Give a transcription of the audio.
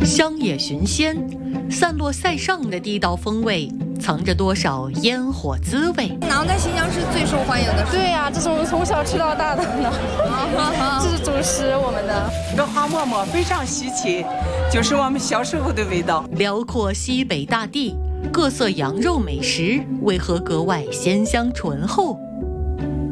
乡野寻鲜，散落塞上的地道风味，藏着多少烟火滋味？ 馕在新疆是最受欢迎的。 对呀，这是我们从小吃到大的呢，这是主食我们的。 这个花馍馍非常稀奇，就是我们小时候的味道。 辽阔西北大地，各色羊肉美食为何格外鲜香醇厚？